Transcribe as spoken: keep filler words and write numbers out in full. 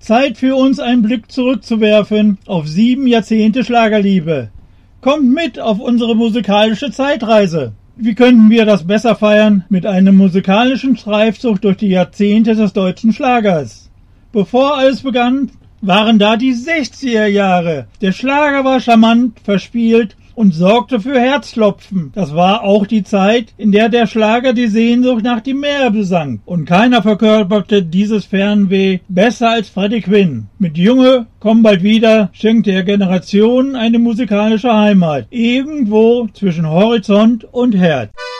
Zeit für uns einen Blick zurückzuwerfen auf sieben Jahrzehnte Schlagerliebe. Kommt mit auf unsere musikalische Zeitreise. Wie könnten wir das besser feiern mit einem musikalischen Streifzug durch die Jahrzehnte des deutschen Schlagers? Bevor alles begann, waren da die sechziger Jahre. Der Schlager war charmant, verspielt und sorgte für Herzklopfen. Das war auch die Zeit, in der der Schlager die Sehnsucht nach dem Meer besang. Und keiner verkörperte dieses Fernweh besser als Freddie Quinn. Mit Junge, komm bald wieder, schenkte er Generationen eine musikalische Heimat. Irgendwo zwischen Horizont und Herz.